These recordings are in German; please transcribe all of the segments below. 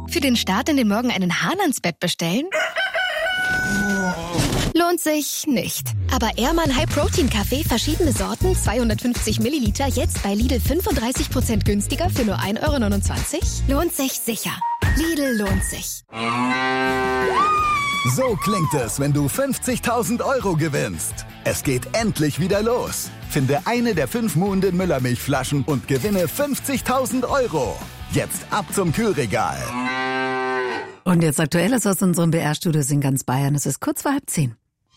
Für den Start in den Morgen einen Hahn ans Bett bestellen? Lohnt sich nicht. Aber Ehrmann High Protein Kaffee, verschiedene Sorten, 250 Milliliter, jetzt bei Lidl 35% günstiger für nur 1,29 €? Lohnt sich sicher. Lidl lohnt sich. So klingt es, wenn du 50.000 € gewinnst. Es geht endlich wieder los. Finde eine der 5 Muhnden Müllermilchflaschen und gewinne 50.000 €. Jetzt ab zum Kühlregal. Und jetzt Aktuelles aus unserem BR-Studio in ganz Bayern. Es ist kurz vor 9:30.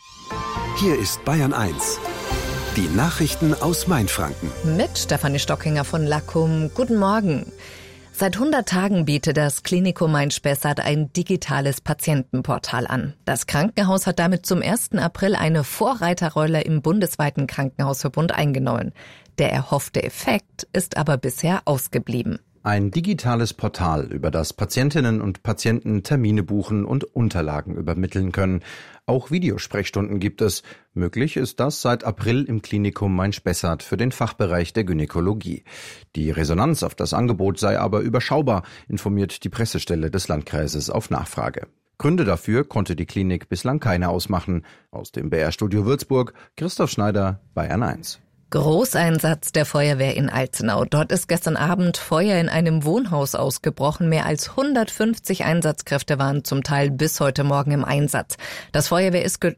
Hier ist Bayern 1. Die Nachrichten aus Mainfranken. Mit Stefanie Stockinger von Lackum. Guten Morgen. Seit 100 Tagen bietet das Klinikum Main-Spessart ein digitales Patientenportal an. Das Krankenhaus hat damit zum 1. April eine Vorreiterrolle im bundesweiten Krankenhausverbund eingenommen. Der erhoffte Effekt ist aber bisher ausgeblieben. Ein digitales Portal, über das Patientinnen und Patienten Termine buchen und Unterlagen übermitteln können. Auch Videosprechstunden gibt es. Möglich ist das seit April im Klinikum Main-Spessart für den Fachbereich der Gynäkologie. Die Resonanz auf das Angebot sei aber überschaubar, informiert die Pressestelle des Landkreises auf Nachfrage. Gründe dafür konnte die Klinik bislang keine ausmachen. Aus dem BR-Studio Würzburg, Christoph Schneider, Bayern 1. Großeinsatz der Feuerwehr in Alzenau. Dort ist gestern Abend Feuer in einem Wohnhaus ausgebrochen. Mehr als 150 Einsatzkräfte waren zum Teil bis heute Morgen im Einsatz. Das Feuer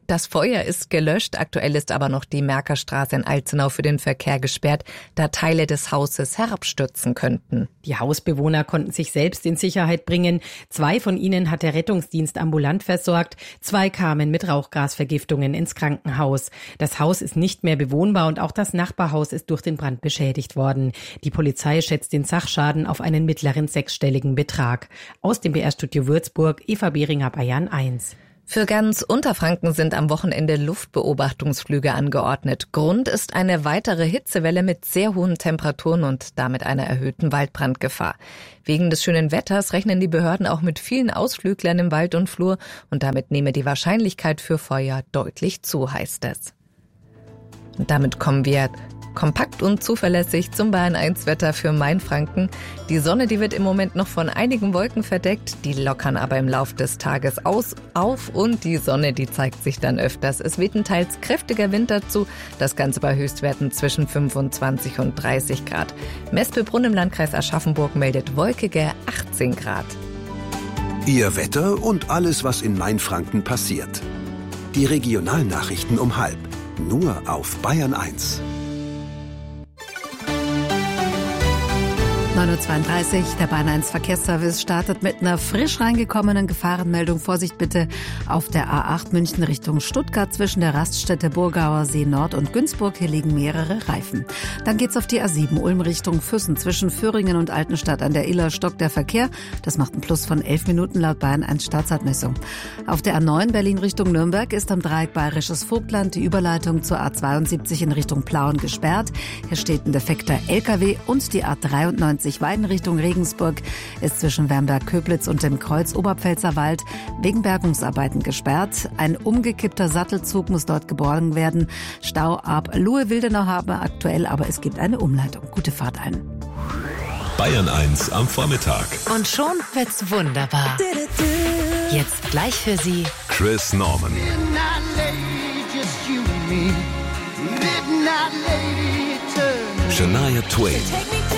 ist gelöscht. Aktuell ist aber noch die Merkerstraße in Alzenau für den Verkehr gesperrt, da Teile des Hauses herabstürzen könnten. Die Hausbewohner konnten sich selbst in Sicherheit bringen. 2 von ihnen hat der Rettungsdienst ambulant versorgt. 2 kamen mit Rauchgasvergiftungen ins Krankenhaus. Das Haus ist nicht mehr bewohnbar und auch das Nachbarhaus ist durch den Brand beschädigt worden. Die Polizei schätzt den Sachschaden auf einen mittleren 6-stelligen Betrag. Aus dem BR-Studio Würzburg, Eva Behringer, Bayern 1. Für ganz Unterfranken sind am Wochenende Luftbeobachtungsflüge angeordnet. Grund ist eine weitere Hitzewelle mit sehr hohen Temperaturen und damit einer erhöhten Waldbrandgefahr. Wegen des schönen Wetters rechnen die Behörden auch mit vielen Ausflüglern im Wald und Flur und damit nehme die Wahrscheinlichkeit für Feuer deutlich zu, heißt es. Und damit kommen wir kompakt und zuverlässig zum Bayern 1 Wetter für Mainfranken. Die Sonne, die wird im Moment noch von einigen Wolken verdeckt, die lockern aber im Lauf des Tages auf und die Sonne, die zeigt sich dann öfters. Es weht ein teils kräftiger Wind dazu, das Ganze bei Höchstwerten zwischen 25 und 30 Grad. Mespelbrunn im Landkreis Aschaffenburg meldet wolkige 18 Grad. Ihr Wetter und alles, was in Mainfranken passiert. Die Regionalnachrichten um 12:30. Nur auf Bayern 1. 9:32 Uhr, der Bayern 1 Verkehrsservice startet mit einer frisch reingekommenen Gefahrenmeldung. Vorsicht bitte auf der A8 München Richtung Stuttgart zwischen der Raststätte Burgauer See Nord und Günzburg. Hier liegen mehrere Reifen. Dann geht's auf die A7 Ulm Richtung Füssen. Zwischen Föhringen und Altenstadt an der Iller stockt der Verkehr. Das macht einen Plus von 11 Minuten laut Bayern 1 Startzeitmessung. Auf der A9 Berlin Richtung Nürnberg ist am Dreieck Bayerisches Vogtland die Überleitung zur A72 in Richtung Plauen gesperrt. Hier steht ein defekter LKW und die A93 Weiden Richtung Regensburg ist zwischen Wernberg-Köblitz und dem Kreuz Oberpfälzer Wald wegen Bergungsarbeiten gesperrt. Ein umgekippter Sattelzug muss dort geborgen werden. Stau ab Luhe-Wildenau haben wir aktuell, aber es gibt eine Umleitung. Gute Fahrt allen. Bayern 1 am Vormittag. Und schon wird's wunderbar. Jetzt gleich für Sie Chris Norman. Shania Twain.